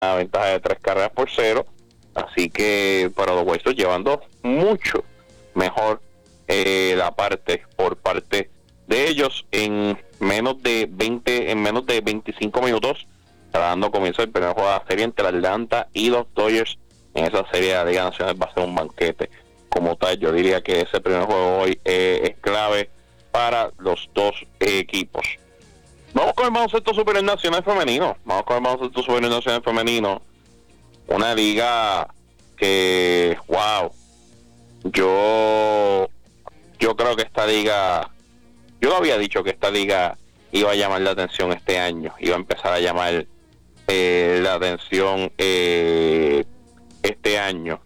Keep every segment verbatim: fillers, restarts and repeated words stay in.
ventaja de tres carreras por cero. Así que para los White Sox llevando mucho mejor eh, la parte por parte de ellos en menos de veinte, en menos de veinticinco minutos, está dando comienzo el primer juego de la serie entre Atlanta y los Dodgers. En esa serie de la Liga Nacional va a ser un banquete como tal. Yo diría que ese primer juego hoy eh, es clave para los dos eh, equipos. Vamos con el baloncesto superior nacional femenino. Vamos con el baloncesto superior nacional femenino. Una liga que, wow, yo, yo creo que esta liga, yo había dicho que esta liga iba a llamar la atención este año, iba a empezar a llamar eh, la atención eh, este año.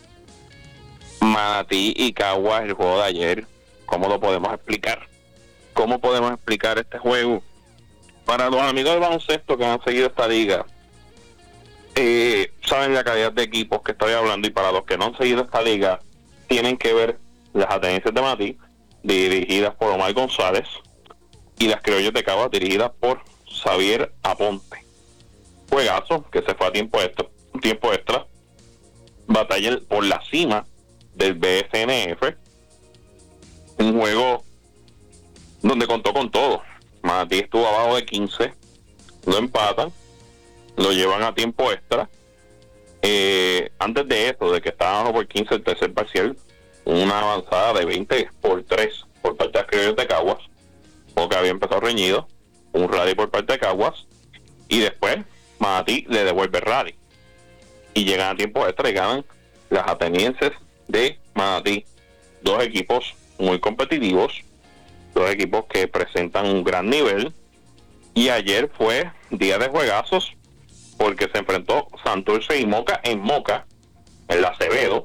Manatí y Caguas, el juego de ayer, ¿cómo lo podemos explicar? ¿Cómo podemos explicar este juego? Para los amigos del baloncesto que han seguido esta liga, eh, saben la calidad de equipos que estoy hablando, y para los que no han seguido esta liga, tienen que ver las Atenienses de Manatí, dirigidas por Omar González, y las Criollas de Caguas, dirigidas por Xavier Aponte. Juegazo que se fue a tiempo extra, tiempo extra, batalla por la cima del B S N F, un juego donde contó con todo. Manatí estuvo abajo de quince, lo empatan, lo llevan a tiempo extra. Eh, antes de esto, de que estaban abajo por quince el tercer parcial, una avanzada de veinte por tres por parte de las Criollas de Caguas, porque había empezado reñido, un rally por parte de Caguas, y después Manatí le devuelve rally y llegan a tiempo extra y ganan las Atenienses de Manatí. Dos equipos muy competitivos, dos equipos que presentan un gran nivel, y ayer fue día de juegazos porque se enfrentó Santurce y Moca en Moca, en la Acevedo,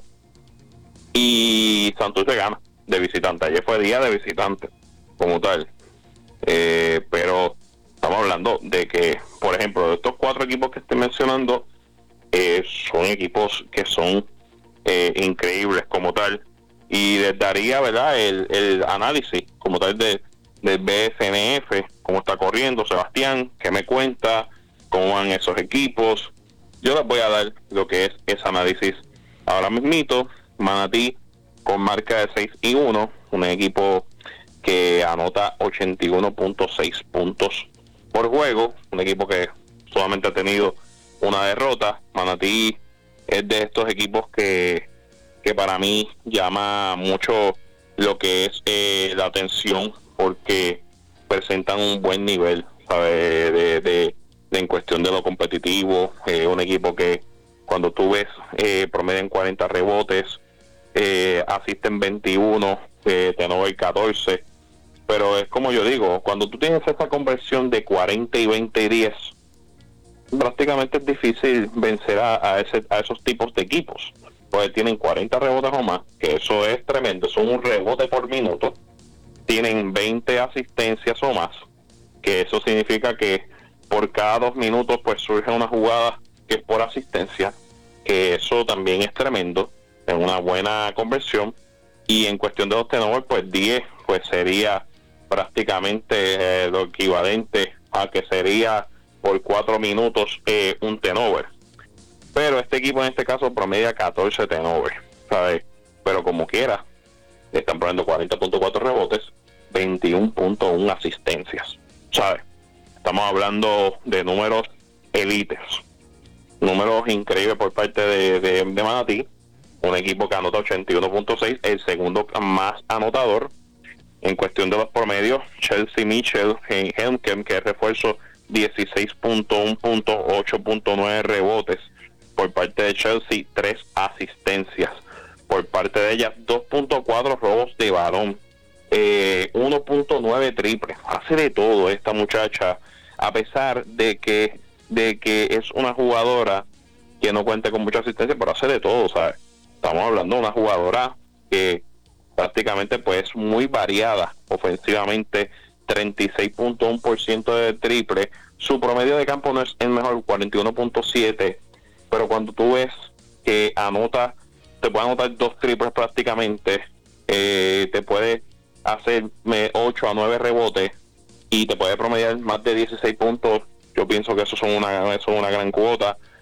y Santurce gana de visitante. Ayer fue día de visitante como tal, eh, pero estamos hablando de que, por ejemplo, de estos cuatro equipos que estoy mencionando, eh, son equipos que son eh, increíbles como tal, y les daría, ¿verdad?, el, el análisis como tal de, del B S N F, cómo está corriendo. Sebastián, ¿qué me cuenta? ¿Cómo van esos equipos? Yo les voy a dar lo que es ese análisis ahora mismito. Manatí con marca de seis y uno, un equipo que anota ochenta y uno punto seis puntos por juego, un equipo que solamente ha tenido una derrota. Manatí es de estos equipos que, que para mí llama mucho lo que es eh, la atención, porque presentan un buen nivel, ¿sabe? De, de, de en cuestión de lo competitivo. Eh, un equipo que cuando tú ves eh, promedian cuarenta rebotes, eh, asisten veintiuno, eh, turnover catorce, pero es como yo digo, cuando tú tienes esa conversión de cuarenta y veinte y diez, prácticamente es difícil vencer a, a, ese, a esos tipos de equipos, porque tienen cuarenta rebotes o más, que eso es tremendo, son un rebote por minuto, tienen veinte asistencias o más, que eso significa que por cada dos minutos pues surge una jugada que es por asistencia, que eso también es tremendo, en una buena conversión. Y en cuestión de los turnovers, pues diez pues sería prácticamente eh, lo equivalente a que sería por cuatro minutos eh, un turnover. Pero este equipo en este caso promedia catorce turnovers, ¿sabes? Pero como quiera, están poniendo cuarenta punto cuatro rebotes, veintiuno punto uno asistencias, ¿sabes? Estamos hablando de números élites, números increíbles por parte de, de, de Manatí, un equipo que anota ochenta y uno punto seis, el segundo más anotador. En cuestión de los promedios, Chelsea Mitchell en Helmkem, que es refuerzo, dieciséis punto uno puntos, ocho punto nueve rebotes por parte de Chelsea, tres asistencias por parte de ella, dos punto cuatro robos de balón, eh, uno punto nueve triples. Hace de todo esta muchacha, a pesar de que de que es una jugadora que no cuenta con mucha asistencia, pero hace de todo, ¿sabes? Estamos hablando de una jugadora que prácticamente pues muy variada ofensivamente, treinta y seis punto uno por ciento de triple. Su promedio de campo no es el mejor, cuarenta y uno punto siete, pero cuando tú ves que anota, te puede anotar dos triples prácticamente, eh, te puede hacer ocho a nueve rebotes y te puede promediar más de dieciséis puntos. Yo pienso que eso son una, eso es una gran cuota.